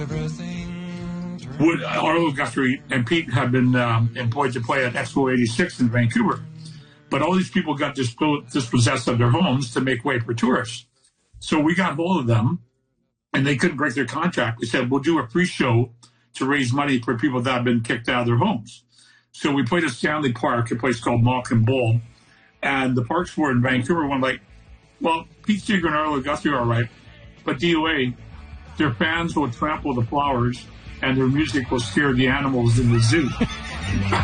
Arlo Guthrie and Pete had been employed to play at Expo 86 in Vancouver. But all these people got dispossessed of their homes to make way for tourists. So we got hold of them, and they couldn't break their contract. We said, we'll do a free show to raise money for people that have been kicked out of their homes. So we played at Stanley Park, a place called Malkin Bowl, and the Parks were in Vancouver. One like, well, Pete Seeger and Arlo Guthrie are all right, but DOA, their fans will trample the flowers, and their music will scare the animals in the zoo.